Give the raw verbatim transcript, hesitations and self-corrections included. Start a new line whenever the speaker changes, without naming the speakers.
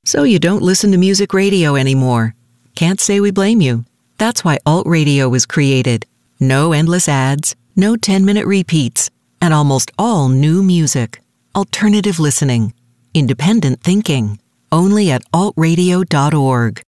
So you don't listen to music radio anymore. Can't say we blame you. That's why Alt Radio was created. No endless ads, no ten-minute repeats, and almost all new music. Alternative listening. Independent thinking. Only at alt radio dot org.